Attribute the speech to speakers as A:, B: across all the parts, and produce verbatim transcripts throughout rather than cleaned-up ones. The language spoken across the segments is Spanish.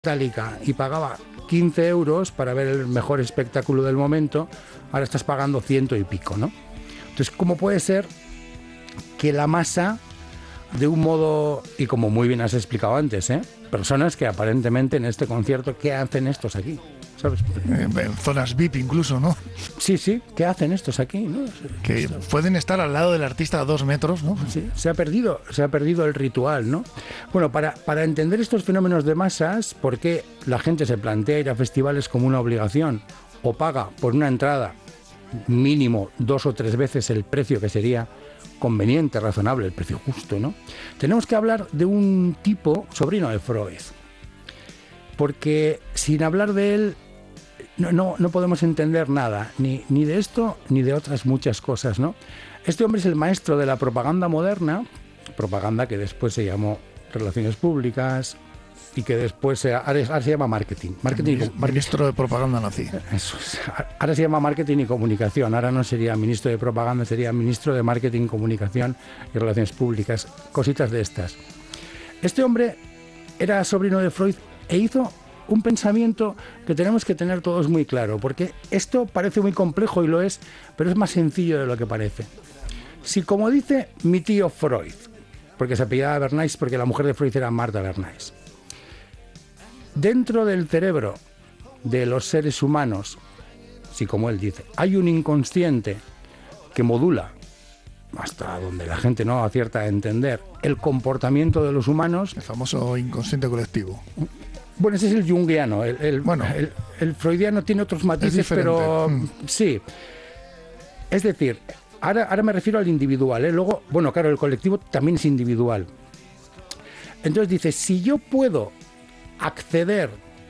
A: Metallica y pagaba quince euros para ver el mejor espectáculo del momento, ahora estás pagando ciento y pico, ¿no? Entonces, ¿cómo puede ser que la masa, de un modo, y como muy bien has explicado antes, ¿eh? personas que aparentemente en este concierto, ¿qué hacen estos aquí? ¿Sabes?
B: En zonas V I P incluso, ¿no?
A: Sí, sí, ¿qué hacen estos aquí? ¿no?
B: Que pueden estar al lado del artista a dos metros, ¿no?
A: Sí, se ha perdido, se ha perdido el ritual, ¿no? Bueno, para, para entender estos fenómenos de masas, ¿por qué la gente se plantea ir a festivales como una obligación o paga por una entrada mínimo dos o tres veces el precio que sería conveniente, razonable, el precio justo, ¿no? Tenemos que hablar de un tipo sobrino de Freud, porque sin hablar de él no, no, no podemos entender nada, ni, ni de esto ni de otras muchas cosas, ¿no? Este hombre es el maestro de la propaganda moderna, propaganda que después se llamó Relaciones Públicas y que después se, ahora, ahora se llama marketing. marketing
B: Ministro, ministro de propaganda nazi.
A: Eso es. Ahora se llama marketing y comunicación. Ahora no sería ministro de propaganda, sería ministro de marketing, comunicación y relaciones públicas. Cositas de estas. Este hombre era sobrino de Freud e hizo un pensamiento que tenemos que tener todos muy claro, porque esto parece muy complejo y lo es, pero es más sencillo de lo que parece. Si, como dice mi tío Freud, porque se apellidaba Bernays, porque la mujer de Freud era Marta Bernays, dentro del cerebro de los seres humanos, si como él dice, hay un inconsciente que modula, hasta donde la gente no acierta a entender, el comportamiento de los humanos.
B: El famoso inconsciente colectivo.
A: Bueno, ese es el junguiano. El, el,
B: bueno,
A: el, el freudiano tiene otros matices, pero mm. sí. Es decir, ahora, ahora me refiero al individual, ¿eh? Luego, bueno, claro, el colectivo también es individual. Entonces dice, si yo puedo acceder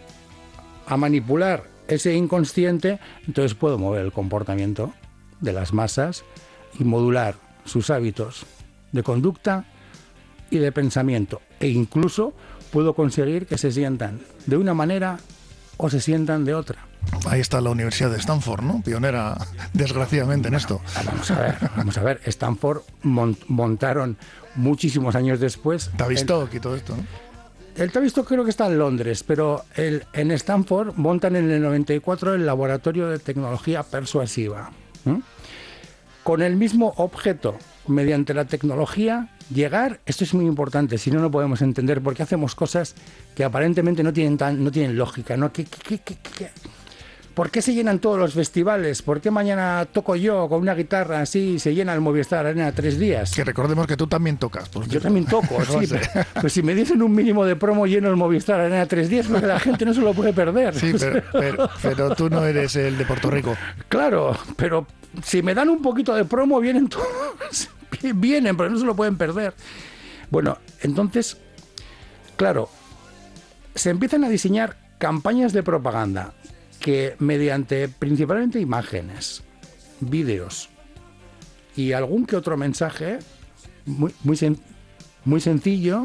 A: a manipular ese inconsciente, entonces puedo mover el comportamiento de las masas y modular sus hábitos de conducta y de pensamiento, e incluso puedo conseguir que se sientan de una manera o se sientan de otra.
B: Ahí está la Universidad de Stanford, ¿no? Pionera, desgraciadamente, en
A: bueno,
B: esto.
A: Vamos a ver, vamos a ver. Stanford mont- montaron muchísimos años después.
B: Tavistock y todo esto, ¿no?
A: El Tavistock creo que está en Londres, pero el, en Stanford montan en el noventa y cuatro el Laboratorio de Tecnología Persuasiva. ¿eh? Con el mismo objeto, mediante la tecnología, llegar, esto es muy importante, si no, no podemos entender por qué hacemos cosas que aparentemente no tienen, tan, no tienen lógica, ¿no? ¿Qué, qué, qué, qué? ¿Por qué se llenan todos los festivales? ¿Por qué mañana toco yo con una guitarra así y se llena el Movistar Arena tres días?
B: Que recordemos que tú también tocas. Por
A: yo también toco, sí, pero, pero si me dicen un mínimo de promo lleno el Movistar Arena tres días, porque la gente no se lo puede perder.
B: Sí, pero, pero, pero tú no eres el de Puerto Rico.
A: Claro, pero si me dan un poquito de promo, vienen todos. Vienen, pero no se lo pueden perder. Bueno, entonces, claro, se empiezan a diseñar campañas de propaganda que mediante principalmente imágenes, vídeos y algún que otro mensaje muy, muy, sen- muy sencillo,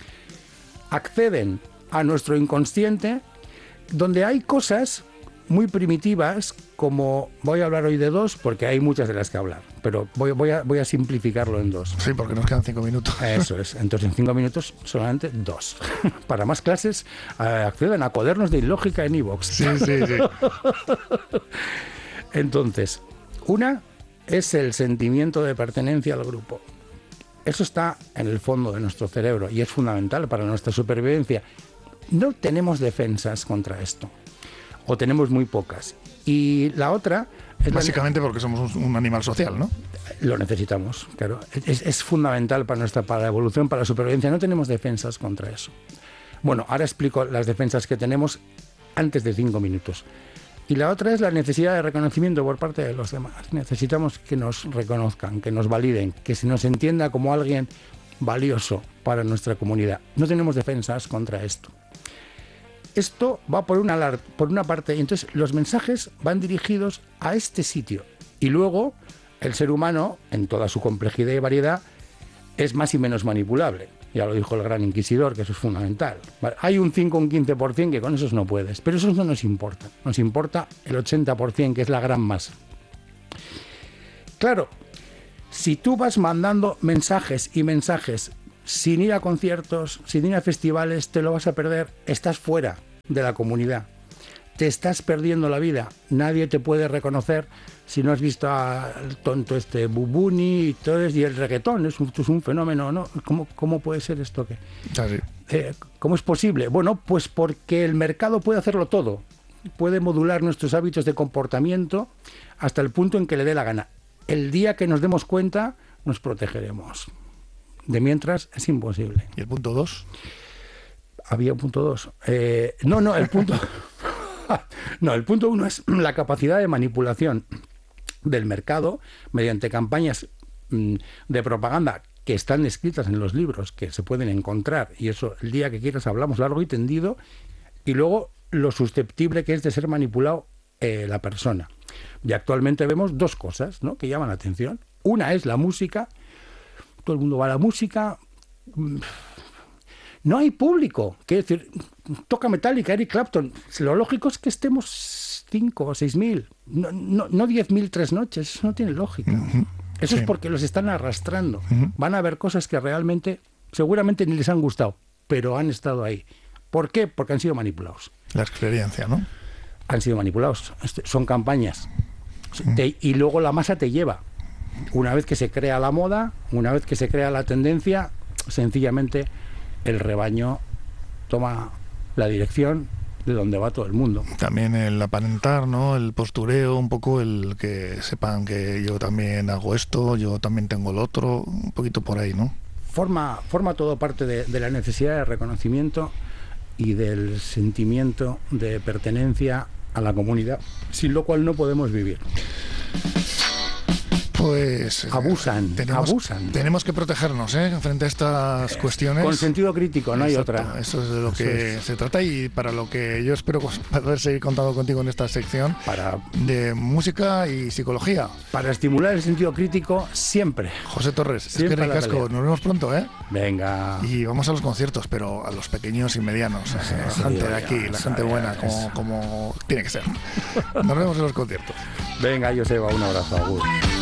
A: acceden a nuestro inconsciente, donde hay cosas muy primitivas, como voy a hablar hoy de dos, porque hay muchas de las que hablar, pero voy, voy, a, voy a simplificarlo en dos.
B: Sí, porque nos quedan cinco minutos.
A: Eso es, entonces en cinco minutos solamente dos. Para más clases, eh, accedan a Cuadernos de Ilógica en iVoox.
B: Sí, sí, sí.
A: Entonces, una es el sentimiento de pertenencia al grupo. Eso está en el fondo de nuestro cerebro y es fundamental para nuestra supervivencia. No tenemos defensas contra esto, o tenemos muy pocas. Y la otra es
B: básicamente la... porque somos un animal social, ¿no?
A: Lo necesitamos, claro. Es, es fundamental para nuestra para la evolución, para la supervivencia. No tenemos defensas contra eso. Bueno, ahora explico las defensas que tenemos antes de cinco minutos. Y la otra es la necesidad de reconocimiento por parte de los demás. Necesitamos que nos reconozcan, que nos validen, que se nos entienda como alguien valioso para nuestra comunidad. No tenemos defensas contra esto. Esto va por una, por una parte, y entonces los mensajes van dirigidos a este sitio. Y luego el ser humano, en toda su complejidad y variedad, es más y menos manipulable. Ya lo dijo el gran inquisidor, que eso es fundamental. Vale, hay un cinco o un quince por ciento que con esos no puedes, pero esos no nos importa. Nos importa el ochenta por ciento, que es la gran masa. Claro, si tú vas mandando mensajes y mensajes sin ir a conciertos, sin ir a festivales, te lo vas a perder, estás fuera. de la comunidad. Te estás perdiendo la vida. Nadie te puede reconocer si no has visto al tonto este Bubuni y todo eso, y el reggaetón. Es un, es un fenómeno, ¿no? ¿Cómo, cómo puede ser esto? que
B: Así.
A: eh, ¿Cómo es posible? Bueno, pues porque el mercado puede hacerlo todo. Puede modular nuestros hábitos de comportamiento hasta el punto en que le dé la gana. El día que nos demos cuenta, nos protegeremos. De mientras, es imposible.
B: ¿Y el punto dos?
A: Había un punto dos. Eh, no, no, el punto... no, el punto uno es la capacidad de manipulación del mercado mediante campañas mmm, de propaganda que están escritas en los libros, que se pueden encontrar, y eso el día que quieras hablamos largo y tendido, y luego lo susceptible que es de ser manipulado eh, la persona. Y actualmente vemos dos cosas, ¿no?, que llaman la atención. Una es la música. Todo el mundo va a la música. No hay público. Quiero decir, toca Metallica, Eric Clapton. Lo lógico es que estemos cinco o seis mil. No, no, no diez mil tres noches. Eso no tiene lógica. Uh-huh. Eso sí. Es porque los están arrastrando. Uh-huh. Van a ver cosas que realmente, seguramente ni les han gustado, pero han estado ahí. ¿Por qué? Porque han sido manipulados.
B: La experiencia, ¿no?
A: Han sido manipulados. Son campañas. Uh-huh. Te, y luego la masa te lleva. Una vez que se crea la moda, una vez que se crea la tendencia, sencillamente el rebaño toma la dirección de donde va todo el mundo.
B: También el aparentar, ¿no? El postureo, un poco el que sepan que yo también hago esto, yo también tengo el otro, un poquito por ahí, ¿no?
A: Forma, forma todo parte de, de la necesidad de reconocimiento y del sentimiento de pertenencia a la comunidad, sin lo cual no podemos vivir.
B: Pues
A: abusan,
B: tenemos,
A: abusan.
B: Tenemos que protegernos, ¿eh?, frente a estas eh, cuestiones.
A: Con sentido crítico, no
B: Exacto,
A: hay otra.
B: Eso es de lo eso que es. se trata, y para lo que yo espero poder seguir contando contigo en esta sección
A: para,
B: de música y psicología.
A: Para estimular el sentido crítico siempre.
B: José Torres,
A: siempre
B: es que ricasco. Nos vemos pronto, ¿eh?
A: Venga.
B: Y vamos a los conciertos, pero a los pequeños y medianos. Sí, la gente de aquí, la gente buena, como, como tiene que ser. Nos vemos en los conciertos.
A: Venga, Joseba, un abrazo. Agur.